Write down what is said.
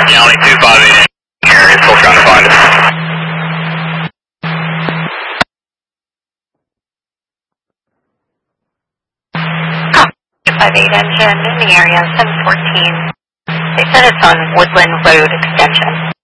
County 258 area, still trying to find it. 258 engine in the area, 714. They said it's on Woodland Road Extension.